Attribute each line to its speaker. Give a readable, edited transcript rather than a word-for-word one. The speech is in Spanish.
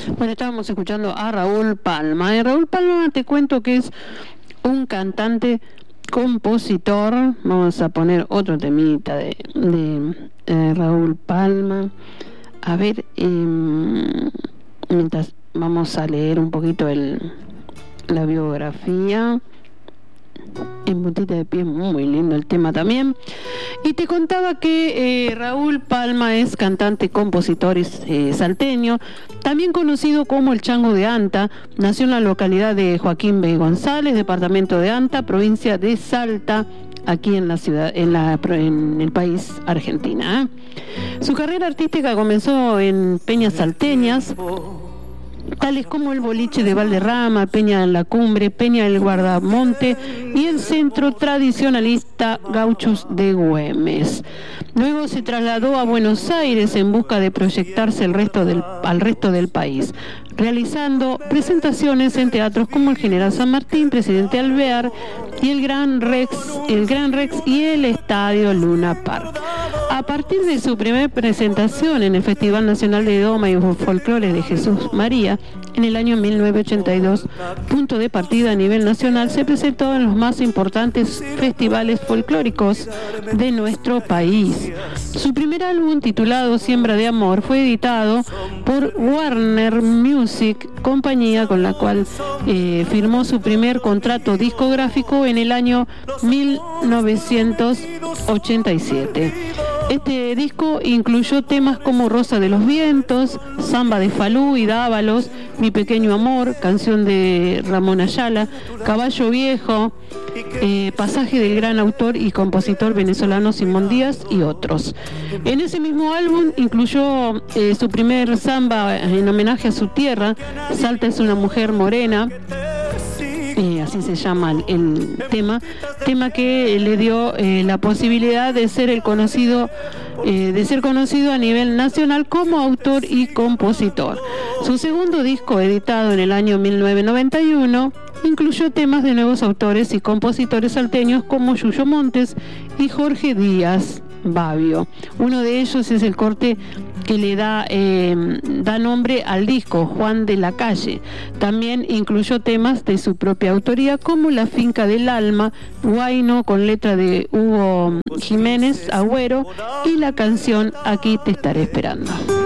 Speaker 1: Bueno, estábamos escuchando a Raúl Palma. Raúl Palma, te cuento que es un cantante, compositor. Vamos a poner otro temita de Raúl Palma. A ver, mientras vamos a leer un poquito la biografía. En Puntita de Pie, muy lindo el tema también. Y te contaba que Raúl Palma es cantante, compositor salteño, también conocido como el Chango de Anta. Nació en la localidad de Joaquín B. González, departamento de Anta, provincia de Salta, aquí en la ciudad, en el país Argentina. Su carrera artística comenzó en peñas salteñas, tales como el Boliche de Valderrama, Peña en la Cumbre, Peña del Guardamonte y el Centro Tradicionalista Gauchos de Güemes. Luego se trasladó a Buenos Aires en busca de proyectarse al resto del país, realizando presentaciones en teatros como el General San Martín, Presidente Alvear y el Gran Rex y el Estadio Luna Park. A partir de su primera presentación en el Festival Nacional de Doma y Folclore de Jesús María, en el año 1982, punto de partida a nivel nacional, se presentó en los más importantes festivales folclóricos de nuestro país. Su primer álbum, titulado Siembra de Amor, fue editado por Warner Music, compañía con la cual firmó su primer contrato discográfico en el año 1987. Este disco incluyó temas como Rosa de los Vientos, Samba de Falú y Dávalos, Mi Pequeño Amor, canción de Ramón Ayala, Caballo Viejo, Pasaje del gran autor y compositor venezolano Simón Díaz y otros. En ese mismo álbum incluyó su primer samba en homenaje a su tierra, Salta es una mujer morena. Así se llama el tema que le dio la posibilidad de ser conocido a nivel nacional como autor y compositor. Su segundo disco, editado en el año 1991, incluyó temas de nuevos autores y compositores salteños como Yuyo Montes y Jorge Díaz Babio. Uno de ellos es el corte que le da nombre al disco, Juan de la Calle. También incluyó temas de su propia autoría como La Finca del Alma, Guayno, con letra de Hugo Jiménez Agüero, y la canción Aquí te estaré esperando.